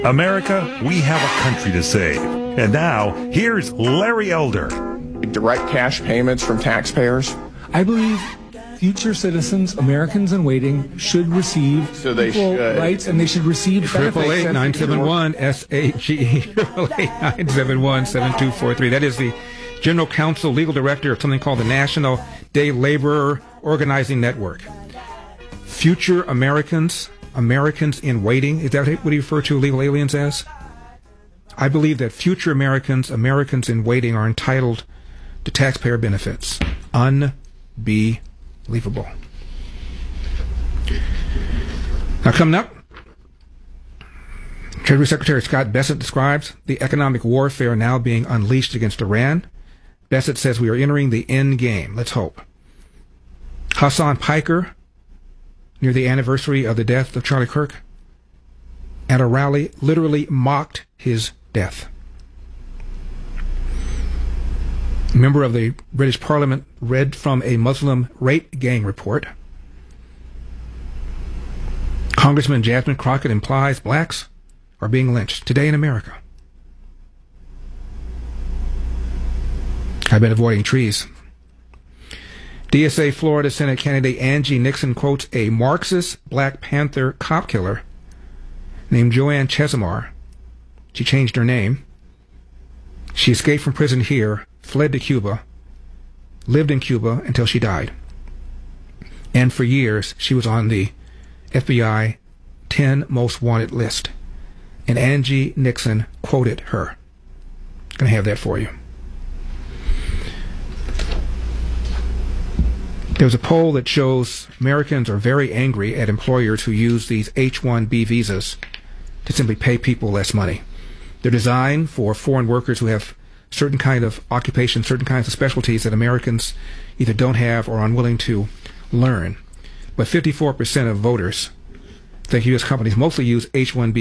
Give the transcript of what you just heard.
America, we have a country to save. And now, here's Larry Elder. Direct cash payments from taxpayers. I believe future citizens, Americans in waiting, should receive equal rights, and they should receive benefits. 888-971-SAGE, 888-971-7243. That is the General Counsel, Legal Director of something called the National Day Laborer Organizing Network. Future Americans, Americans in waiting, is that what you refer to illegal aliens as? I believe that future Americans, Americans in waiting, are entitled to taxpayer benefits. Unbelievable. Now, coming up, Treasury Secretary Scott Bessent describes the economic warfare now being unleashed against Iran. Bessent says we are entering the end game. Let's hope. Hassan Piker, near the anniversary of the death of Charlie Kirk, at a rally literally mocked his death. A member of the British Parliament read from a Muslim rape gang report. Congressman Jasmine Crockett implies blacks are being lynched today in America. I've been avoiding trees. DSA Florida Senate candidate Angie Nixon quotes a Marxist Black Panther cop killer named Joanne Chesimar. She changed her name. She escaped from prison here, fled to Cuba, lived in Cuba until she died. And for years, she was on the FBI 10 most wanted list. And Angie Nixon quoted her. Going to have that for you. There's a poll that shows Americans are very angry at employers who use these H-1B visas to simply pay people less money. They're designed for foreign workers who have certain kind of occupations, certain kinds of specialties that Americans either don't have or are unwilling to learn. But 54% of voters think U.S. companies mostly use H-1B